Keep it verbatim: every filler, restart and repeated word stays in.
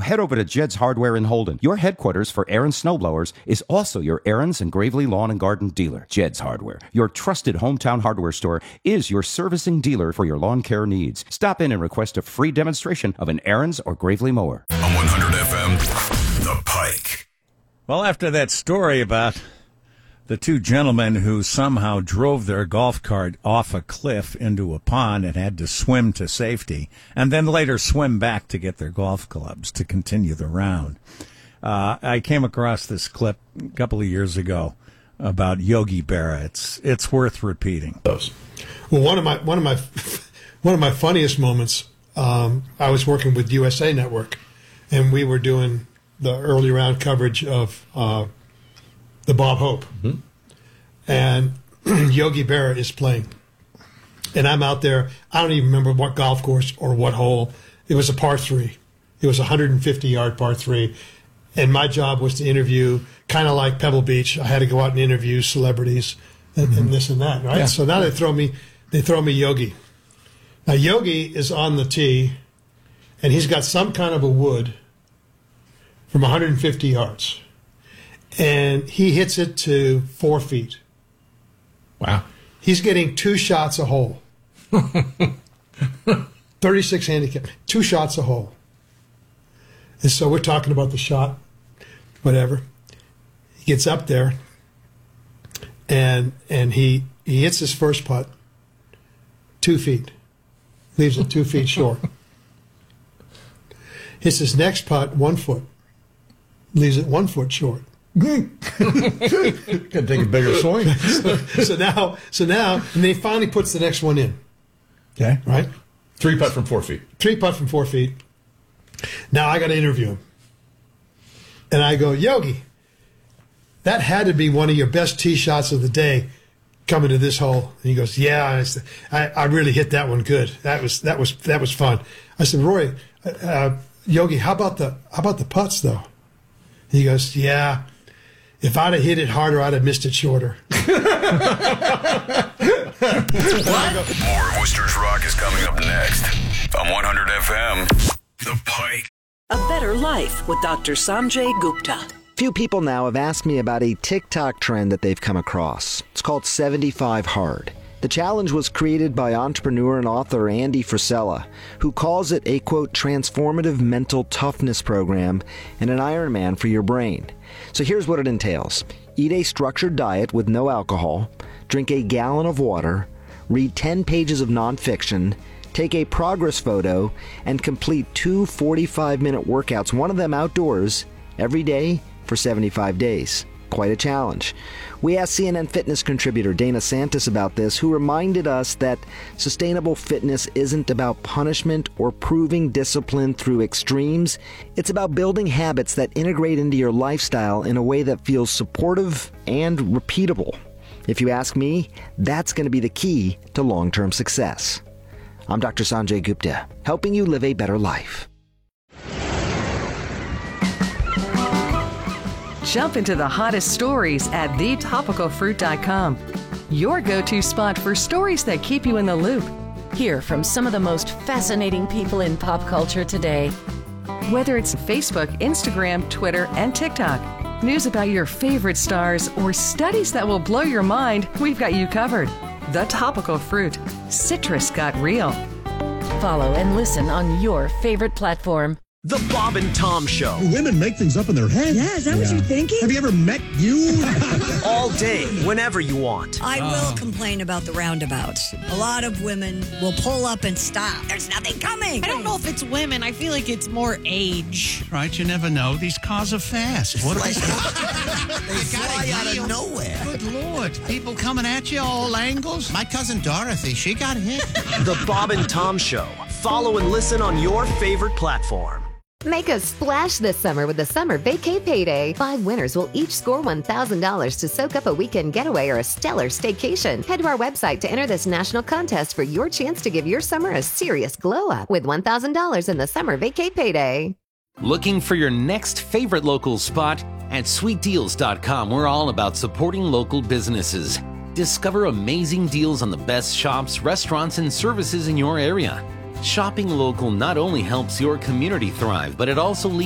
head over to Jed's Hardware in Holden. Your headquarters for Aaron's snowblowers is also your Aaron's and Gravely Lawn and Garden dealer. Jed's Hardware, your trusted hometown hardware store, is your servicing dealer for your lawn care needs. Stop in and request a free demonstration of an Aaron's or Gravely mower. On one hundred F M, The Pike. Well, after that story about the two gentlemen who somehow drove their golf cart off a cliff into a pond and had to swim to safety, and then later swim back to get their golf clubs to continue the round. Uh, I came across this clip a couple of years ago about Yogi Berra. It's it's worth repeating. Well, one of my one of my one of my funniest moments. Um, I was working with U S A Network, and we were doing the early round coverage of uh, the Bob Hope. Mm-hmm. And Yogi Berra is playing. And I'm out there. I don't even remember what golf course or what hole. It was a par three. It was a one hundred fifty yard par three. And my job was to interview, kind of like Pebble Beach. I had to go out and interview celebrities and, mm-hmm. and this and that, right? Yeah. So now they throw me, they throw me Yogi. Now Yogi is on the tee, and he's got some kind of a wood from one hundred fifty yards. And he hits it to four feet. Wow. He's getting two shots a hole. thirty-six handicap, two shots a hole. And so we're talking about the shot, whatever. He gets up there, and and he, he hits his first putt, two feet. Leaves it two feet short. Hits his next putt, one foot. Leaves it one foot short. Could take a bigger swing. so, so now, so now, and then he finally puts the next one in. Okay, right. Three putt from four feet. Three putt from four feet. Now I got to interview him, and I go, Yogi, that had to be one of your best tee shots of the day, coming to this hole. And he goes, yeah, I, I really hit that one good. That was that was that was fun. I said, Roy, uh, Yogi, how about the how about the putts though? He goes, yeah. If I'd have hit it harder, I'd have missed it shorter. More of Worcester's Rock is coming up next on one hundred F M. The Pike. A Better Life with Doctor Sanjay Gupta. Few people now have asked me about a TikTok trend that they've come across. It's called seventy-five hard. The challenge was created by entrepreneur and author Andy Frisella, who calls it a, quote, transformative mental toughness program and an Ironman for your brain. So here's what it entails. Eat a structured diet with no alcohol, drink a gallon of water, read ten pages of nonfiction, take a progress photo, and complete two forty-five minute workouts, one of them outdoors, every day for seventy-five days. Quite a challenge. We asked C N N Fitness contributor Dana Santis about this, who reminded us that sustainable fitness isn't about punishment or proving discipline through extremes. It's about building habits that integrate into your lifestyle in a way that feels supportive and repeatable. If you ask me, that's going to be the key to long-term success. I'm Doctor Sanjay Gupta, helping you live a better life. Jump into the hottest stories at the topical fruit dot com. Your go-to spot for stories that keep you in the loop. Hear from some of the most fascinating people in pop culture today. Whether it's Facebook, Instagram, Twitter, and TikTok, news about your favorite stars, or studies that will blow your mind, we've got you covered. The Topical Fruit. Citrus got real. Follow and listen on your favorite platform. The Bob and Tom Show. Do women make things up in their head? Yeah, is that yeah. what you're thinking? Have you ever met you? All day, whenever you want. I will uh. complain about the roundabouts. A lot of women will pull up and stop. There's nothing coming. I don't know if it's women. I feel like it's more age. Right, you never know. These cars are fast. What like, they fly out of nowhere. Good Lord. People coming at you all angles. My cousin Dorothy, she got hit. The Bob and Tom Show. Follow and listen on your favorite platform. Make a splash this summer with the Summer Vacay Payday. Five winners will each score one thousand dollars to soak up a weekend getaway or a stellar staycation. Head to our website to enter this national contest for your chance to give your summer a serious glow up with one thousand dollars in the Summer Vacay Payday. Looking for your next favorite local spot? At sweet deals dot com, we're all about supporting local businesses. Discover amazing deals on the best shops, restaurants, and services in your area. Shopping local not only helps your community thrive, but it also leads